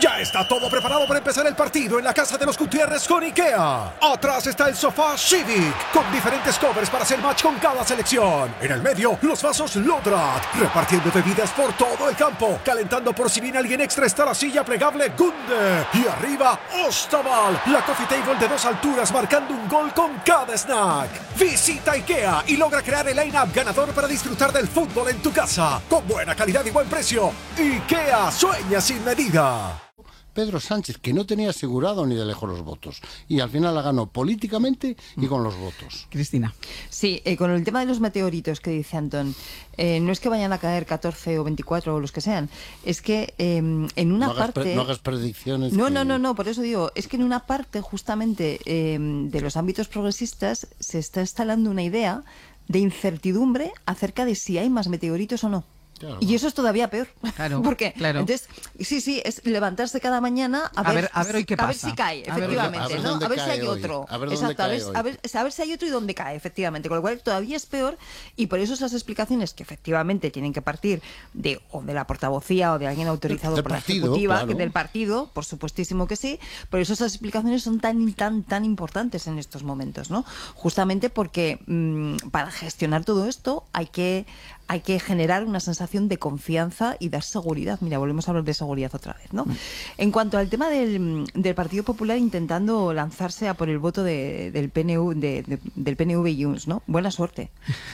Ya está todo preparado para empezar el partido en la casa de los Gutiérrez con IKEA. Atrás está el sofá Civic, con diferentes covers para hacer match con cada selección. En el medio, los vasos Lodrat, repartiendo bebidas por todo el campo. Calentando por si viene alguien extra está la silla plegable Gunde. Y arriba, Ostaval, la coffee table de 2 alturas marcando un gol con cada snack. Visita IKEA y logra crear el line-up ganador para disfrutar del fútbol en tu casa. Con buena calidad y buen precio. IKEA sueña sin medida. Pedro Sánchez, que no tenía asegurado ni de lejos los votos. Y al final la ganó políticamente y con los votos. Cristina. Sí, con el tema de los meteoritos que dice Antón, no es que vayan a caer 14 o 24 o los que sean, es que en una parte... No hagas predicciones. No, por eso digo, es que en una parte justamente de los ámbitos progresistas se está instalando una idea de incertidumbre acerca de si hay más meteoritos o no. Claro. Y eso es todavía peor. Claro, porque claro. Entonces, sí, es levantarse cada mañana a ver hoy qué pasa. A ver si cae, efectivamente, ¿no? A ver si hay otro. Exacto, a ver si hay otro y dónde cae, efectivamente. Con lo cual todavía es peor, y por eso esas explicaciones que efectivamente tienen que partir de la portavocía o de alguien autorizado por la ejecutiva, claro, del partido, por supuestísimo que sí. Por eso esas explicaciones son tan importantes en estos momentos, ¿no? Justamente porque para gestionar todo esto hay que generar una sensación de confianza y dar seguridad. Mira, volvemos a hablar de seguridad otra vez, ¿no? En cuanto al tema del Partido Popular intentando lanzarse a por el voto del PNV y Junts, ¿no? Buena suerte.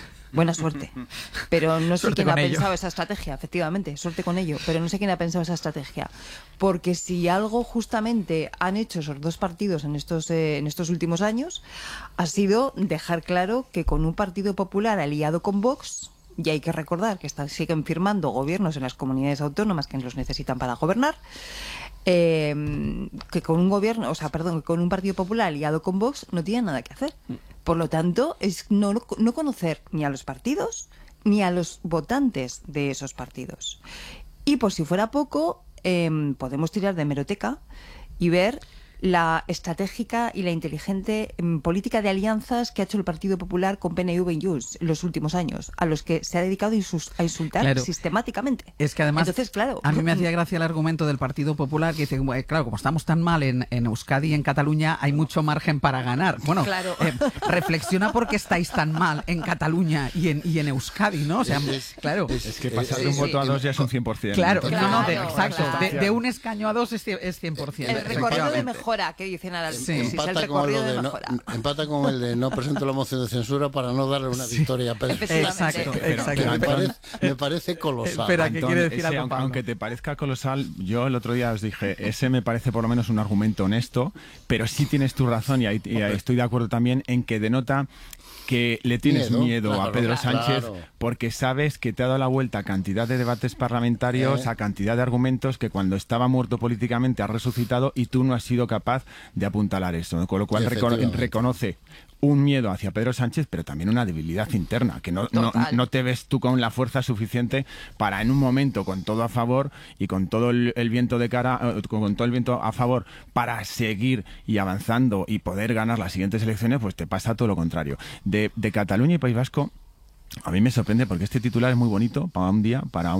Pero no sé quién ha pensado esa estrategia, efectivamente, suerte con ello, pero no sé quién ha pensado esa estrategia, porque si algo justamente han hecho esos dos partidos en estos últimos años, ha sido dejar claro que con un Partido Popular aliado con Vox, y hay que recordar que siguen firmando gobiernos en las comunidades autónomas que los necesitan para gobernar, que con con un Partido Popular aliado con Vox no tienen nada que hacer. Por lo tanto, es no conocer ni a los partidos ni a los votantes de esos partidos. Y por si fuera poco, podemos tirar de hemeroteca y ver la estratégica y la inteligente política de alianzas que ha hecho el Partido Popular con PNV y Junts en los últimos años, a los que se ha dedicado a insultar sistemáticamente. Es que además, entonces, claro, a mí me hacía gracia el argumento del Partido Popular que dice, claro, como estamos tan mal en Euskadi y en Cataluña, hay mucho margen para ganar. Bueno, claro. Reflexiona por qué estáis tan mal en Cataluña y en Euskadi, ¿no? O sea, claro. Es que pasar de un voto a 2 ya es un 100%. Claro, exacto. De un escaño a 2 es 100%. El recorrido de mejora que dicen ahora. Empata con el de no presento la moción de censura para no darle una victoria a Pedro. Exacto. Me parece colosal. Espera, ¿qué quiere decir algo, Pablo? Aunque te parezca colosal, yo el otro día os dije, ese me parece por lo menos un argumento honesto, pero sí tienes tu razón y estoy de acuerdo también en que denota que le tienes miedo a Pedro Sánchez porque sabes que te ha dado la vuelta a cantidad de debates parlamentarios, a cantidad de argumentos que cuando estaba muerto políticamente ha resucitado y tú no has sido capaz de apuntalar eso, con lo cual reconoce un miedo hacia Pedro Sánchez, pero también una debilidad interna, que no te ves tú con la fuerza suficiente para en un momento con todo a favor y con todo el viento de cara, con todo el viento a favor para seguir y avanzando y poder ganar las siguientes elecciones, pues te pasa todo lo contrario. De Cataluña y País Vasco, a mí me sorprende porque este titular es muy bonito para un día, para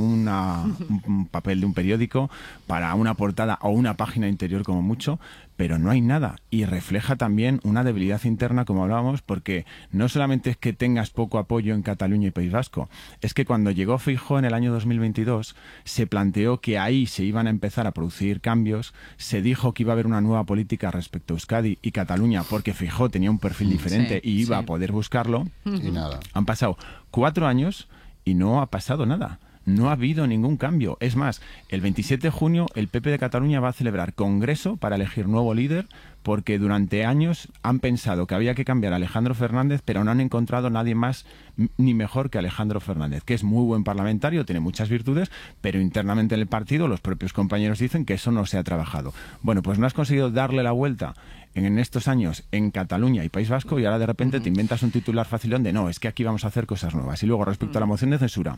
un papel de un periódico, para una portada o una página interior como mucho, pero no hay nada. Y refleja también una debilidad interna, como hablábamos, porque no solamente es que tengas poco apoyo en Cataluña y País Vasco, es que cuando llegó Feijóo en el año 2022 se planteó que ahí se iban a empezar a producir cambios, se dijo que iba a haber una nueva política respecto a Euskadi y Cataluña, porque Feijóo tenía un perfil diferente y iba a poder buscarlo. Y nada. Han pasado 4 años y no ha pasado nada. No ha habido ningún cambio. Es más, el 27 de junio el PP de Cataluña va a celebrar congreso para elegir nuevo líder porque durante años han pensado que había que cambiar a Alejandro Fernández, pero no han encontrado nadie más ni mejor que Alejandro Fernández, que es muy buen parlamentario, tiene muchas virtudes, pero internamente en el partido los propios compañeros dicen que eso no se ha trabajado. Bueno, pues no has conseguido darle la vuelta en estos años en Cataluña y País Vasco y ahora de repente te inventas un titular facilón de no, es que aquí vamos a hacer cosas nuevas. Y luego respecto a la moción de censura,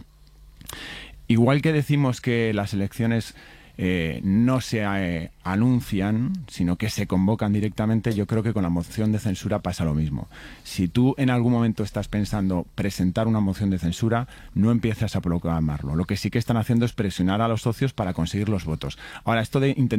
igual que decimos que las elecciones no se anuncian, sino que se convocan directamente, yo creo que con la moción de censura pasa lo mismo. Si tú en algún momento estás pensando presentar una moción de censura, no empiezas a proclamarlo. Lo que sí que están haciendo es presionar a los socios para conseguir los votos. Ahora, esto de intentar